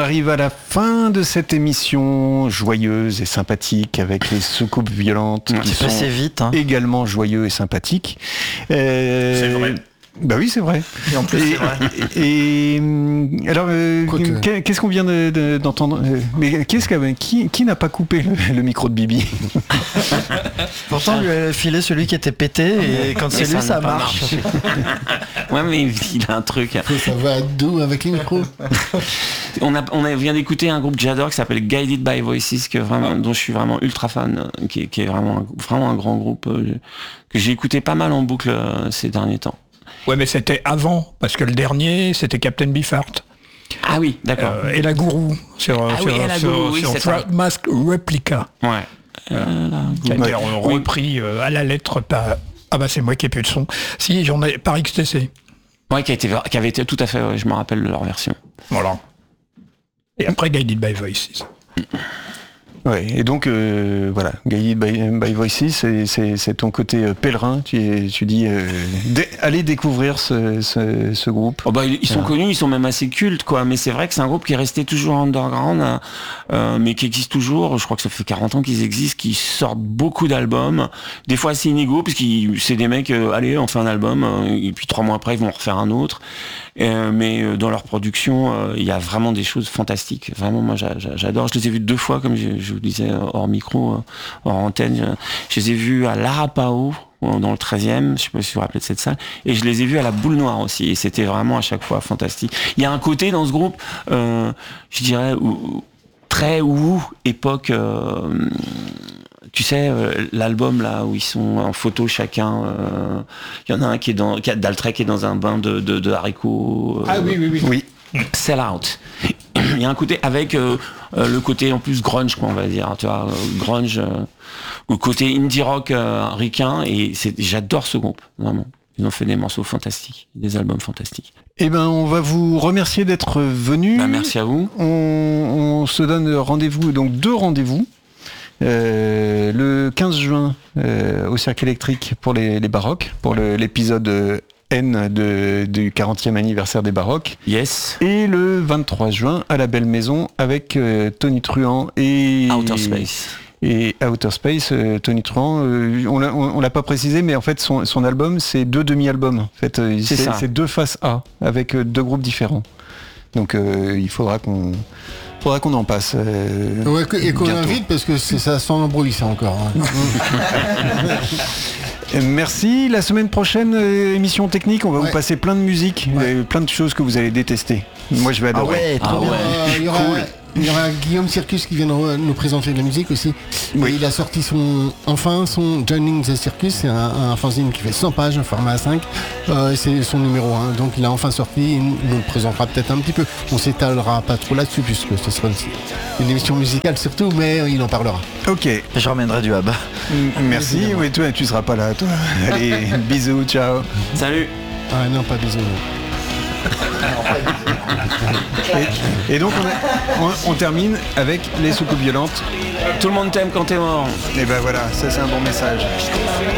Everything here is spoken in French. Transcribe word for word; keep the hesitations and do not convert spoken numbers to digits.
arrive à la fin de cette émission joyeuse et sympathique avec les soucoupes violentes qui C'est sont passé vite. Hein. également joyeux et sympathiques. Euh, C'est vrai. Bah oui, c'est vrai. Et en plus, Et, c'est vrai. et, et, alors, euh, Écoute, qu'est- qu'est-ce qu'on vient de- de- d'entendre euh, Mais qu'est-ce qu'a- qui, qui n'a pas coupé le, le micro de Bibi? Pourtant, lui a filé celui qui était pété et quand c'est Et lui, ça ça n'a pas marche. Ouais, mais il a un truc. Ça va doux avec les micros. On, a, on a- vient d'écouter un groupe que j'adore qui s'appelle Guided by Voices, que vraiment, dont je suis vraiment ultra fan, euh, qui, est- qui est vraiment, un- vraiment un grand groupe euh, que j'ai écouté pas mal en boucle euh, ces derniers temps. Ouais, mais c'était avant, parce que le dernier, c'était Captain Beefheart. Ah oui, d'accord. Euh, et la gourou, sur, Ah sur, oui, et la sur, gourou, oui, sur c'est Proud ça. Mask Replica, Ouais. Euh, là, qui a été Ouais. repris euh, à la lettre par... Ah bah c'est moi qui ai plus de son. Si, j'en ai par X T C. ouais, qui, a été, qui avait été tout à fait, ouais, je me rappelle de leur version. Voilà. Et après Guided by Voices. Ouais, et donc euh, voilà, Guided by, by Voices, c'est, c'est, c'est ton côté euh, pèlerin. Tu, es- tu dis, euh, dé- allez découvrir ce, ce, ce groupe. Oh bah, ils ils sont Ah. connus, ils sont même assez cultes, quoi. Mais c'est vrai que c'est un groupe qui est resté toujours underground, euh, euh, mais qui existe toujours. Je crois que ça fait quarante ans qu'ils existent, qui sortent beaucoup d'albums. Des fois assez inégaux, parce que c'est des mecs, euh, allez, on fait un album, euh, et puis trois mois après, ils vont en refaire un autre. Euh, mais euh, dans leur production, euh, il y a vraiment des choses fantastiques. Vraiment, moi, j'a- j'a- j'adore. Je les ai vus deux fois, comme je, je vous disais, euh, hors micro, euh, hors antenne. Je, je les ai vus à l'Arapao, dans le treizième, je sais pas si vous vous rappelez de cette salle, et je les ai vus à la Boule Noire aussi, et c'était vraiment à chaque fois fantastique. Il y a un côté dans ce groupe, euh, je dirais, où, très ou époque, euh, tu sais, euh, l'album là où ils sont en photo chacun, euh, il y en a un qui est dans, qui a Daltrey qui est dans un bain de, de, de haricots. euh, Ah oui, oui, oui. Oui. Sell Out. Il y a un côté avec euh, euh, le côté en plus grunge, quoi, on va dire, tu vois, euh, grunge, euh, ou côté indie rock euh, ricain, et c'est, j'adore ce groupe, vraiment. Ils ont fait des morceaux fantastiques, des albums fantastiques. Eh ben, on va vous remercier d'être venus. Bah, merci à vous. On, on se donne rendez-vous, donc deux rendez-vous. Euh, le quinze juin euh, au Cercle électrique pour les, les baroques, pour le- l'épisode euh, N de, du quarantième anniversaire des baroques. Yes. Et le vingt-trois juin à la Belle Maison avec euh, Tony Truant et Outer Space. Et Outer Space, euh, Tony Truant, euh, on l'a, on, on l'a pas précisé, mais en fait son, son album c'est deux demi-albums. En fait, euh, C'est ça. c'est deux faces A avec euh, deux groupes différents. Donc euh, il faudra qu'on, faudra qu'on en passe. euh, Ouais, que- et qu'on bientôt. invite parce que c'est, ça sent l'embrouille ça encore. hein. Euh, Merci. La semaine prochaine, euh, émission technique, on va Ouais. vous passer plein de musique, Ouais. euh, plein de choses que vous allez détester. Moi je vais Ah adorer. ouais, trop Ah bien. ouais. Euh, il y aura, il y aura Guillaume Circus qui viendra nous présenter de la musique aussi. Oui. Et il a sorti son, enfin son Joining the Circus, c'est un, un fanzine qui fait cent pages, un format A cinq. Euh, et c'est son numéro un, donc il a enfin sorti, il nous nous le présentera peut-être un petit peu. On s'étalera pas trop là-dessus puisque ce sera une, une émission musicale surtout, mais il en parlera. Ok. Je ramènerai du hab. M- Merci. Évidemment. Oui, toi, tu seras pas là, toi. Allez, bisous, ciao. Salut. Ah non, pas désolé. Et, et donc on, a- on- on termine avec les soucoupes violentes. Tout le monde t'aime quand t'es mort. Et ben voilà, ça c'est un bon message.